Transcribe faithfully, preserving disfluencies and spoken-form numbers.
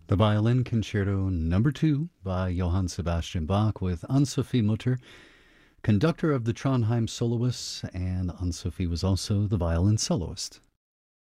The Violin Concerto Number Two by Johann Sebastian Bach with Anne-Sophie Mutter, conductor of the Trondheim Soloists, and Anne-Sophie was also the violin soloist.